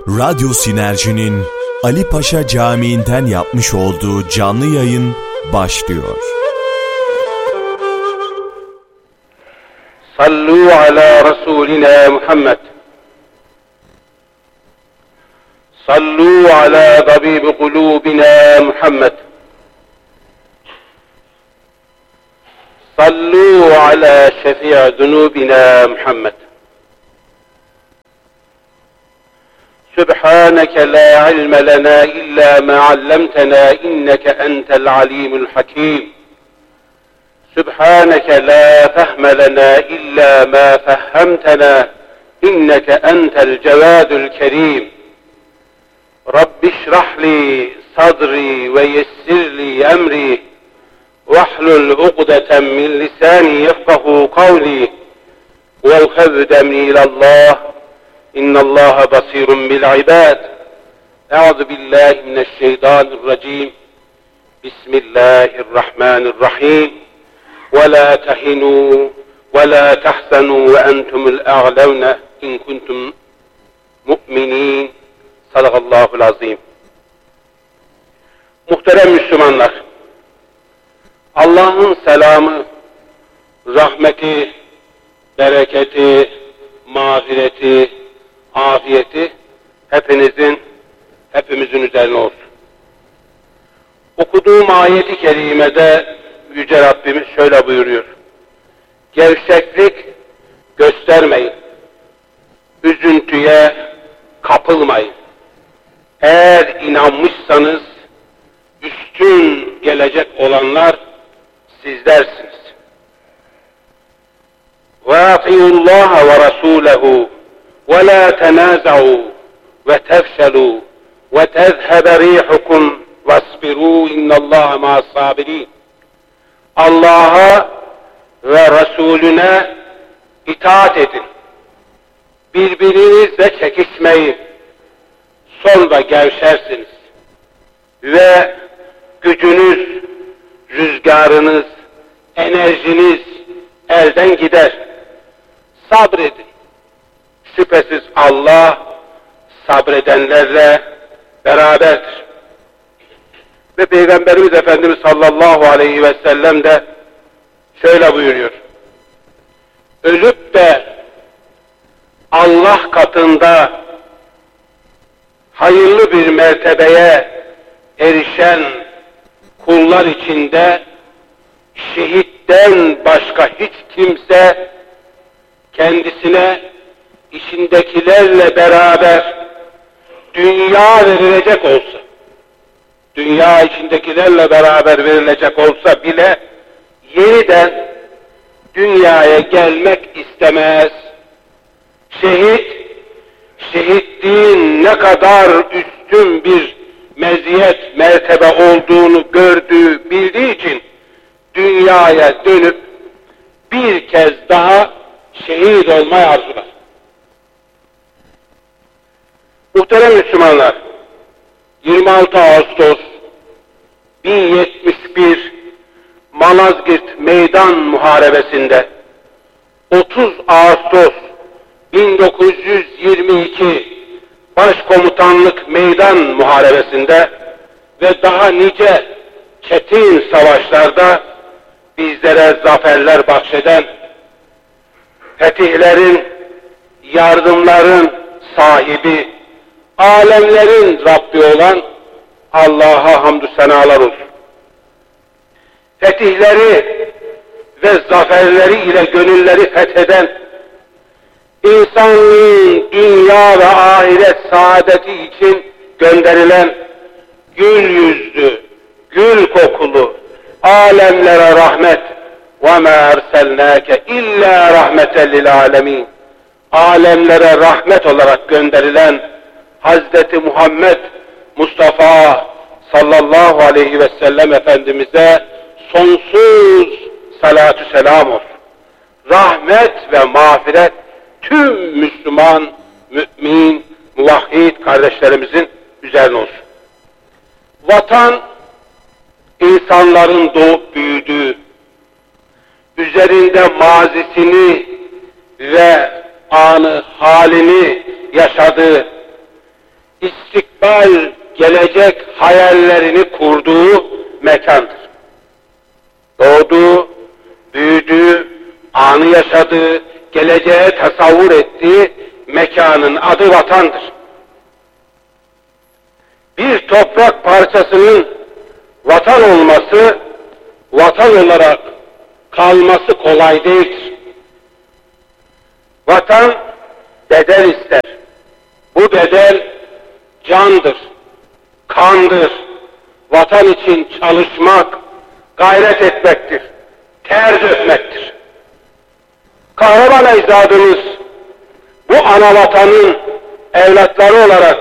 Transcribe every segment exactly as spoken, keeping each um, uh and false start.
Radyo Sinerji'nin Ali Paşa Camii'nden yapmış olduğu canlı yayın başlıyor. Sallu ala Resulina Muhammed. Sallu ala tabibi kulubina Muhammed. Sallu ala şefi'i zunubina Muhammed. سبحانك لا علم لنا إلا ما علمتنا إنك أنت العليم الحكيم سبحانك لا فهم لنا إلا ما فهمتنا إنك أنت الجواد الكريم رب اشرح لي صدري ويسر لي أمري واحلل عقدة من لساني يفقه قولي والخذ أمري إلى الله إن الله بصير بالعباد أعوذ بالله من الشيطان الرجيم بسم الله الرحمن الرحيم ولا تهنوا ولا تحزنوا وأنتم الأعلون إن كنتم مؤمنين Sadakallahul azim. Muhterem Müslümanlar, Allah'ın selamı, rahmeti, bereketi, mağfireti, afiyeti hepinizin, hepimizin üzerine olsun. Okuduğum ayet-i kerimede Yüce Rabbimiz şöyle buyuruyor: gevşeklik göstermeyin, üzüntüye kapılmayın. Eğer inanmışsanız üstün gelecek olanlar sizlersiniz. وَاَطِيُوا اللّٰهَ وَرَسُولَهُ وَلَا تَنَازَعُوا وَتَفْشَلُوا وَتَذْهَبَ رِيحُكُمْ وَاصْبِرُوا اِنَّ اللّٰهَ مَعَ الصَّابِرِينَ. Allah'a ve Resulüne itaat edin. Birbirinizle çekişmeyin. Sonra gevşersiniz. Ve gücünüz, rüzgarınız, enerjiniz elden gider. Sabredin. Şüphesiz Allah sabredenlerle beraberdir. Ve Peygamberimiz Efendimiz sallallahu aleyhi ve sellem de şöyle buyuruyor: ölüp de Allah katında hayırlı bir mertebeye erişen kullar içinde şehitten başka hiç kimse kendisine içindekilerle beraber dünya verilecek olsa, dünya içindekilerle beraber verilecek olsa bile yeniden dünyaya gelmek istemez. Şehit, şehitliğin ne kadar üstün bir meziyet, mertebe olduğunu gördüğü, bildiği için dünyaya dönüp bir kez daha şehit olmayı arzular. Muhterem Müslümanlar, yirmi altı Ağustos bin yetmiş bir Malazgirt Meydan Muharebesi'nde, otuz Ağustos bin dokuz yüz yirmi iki Başkomutanlık Meydan Muharebesi'nde ve daha nice çetin savaşlarda bizlere zaferler bahşeden, fetihlerin, yardımların sahibi, alemlerin Rabbi olan Allah'a hamdü senalar olsun. Fetihleri ve zaferleri ile gönülleri fetheden, insanlığın dünya ve ahiret saadeti için gönderilen gül yüzlü, gül kokulu, alemlere rahmet, وَمَا اَرْسَلْنَاكَ اِلَّا رَحْمَةً لِلْعَالَمِينَ. Alemlere rahmet olarak gönderilen Hazreti Muhammed Mustafa sallallahu aleyhi ve sellem Efendimiz'e sonsuz salatü selam olsun. Rahmet ve mağfiret tüm Müslüman, mümin, muvahhid kardeşlerimizin üzerine olsun. Vatan, insanların doğup büyüdüğü, üzerinde mazisini ve anı, halini yaşadığı, istikbal, gelecek hayallerini kurduğu mekandır. Doğduğu, büyüdüğü, anı yaşadığı, geleceğe tasavvur ettiği mekanın adı vatandır. Bir toprak parçasının vatan olması, vatan olarak kalması kolay değildir. Vatan bedel ister. Bu bedel candır, kandır. Vatan için çalışmak, gayret etmektir, ter dökmektir. Kahraman ecdadımız bu ana vatanın evlatları olarak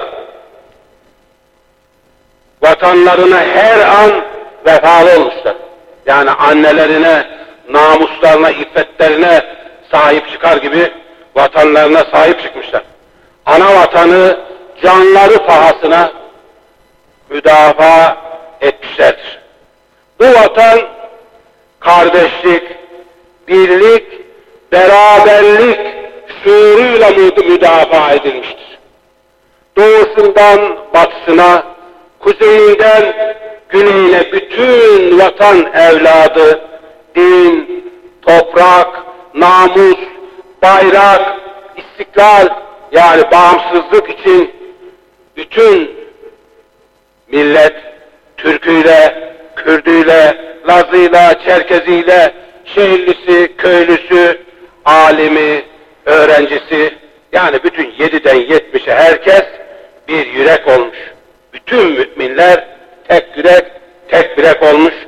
vatanlarına her an vefalı olmuşlar. Yani annelerine, namuslarına, iffetlerine sahip çıkar gibi vatanlarına sahip çıkmışlar. Ana vatanı canları pahasına müdafaa etmişlerdir. Bu vatan kardeşlik, birlik, beraberlik şuuruyla müdafaa edilmiştir. Doğusundan batısına, kuzeyinden güneyine bütün vatan evladı, din, toprak, namus, bayrak, istiklal yani bağımsızlık için bütün millet Türküyle, Kürdüyle, Lazıyla, Çerkeziyle, şehirlisi, köylüsü, alimi, öğrencisi yani bütün yediden yetmişe herkes bir yürek olmuş. Bütün müminler tek yürek, tek bilek olmuş.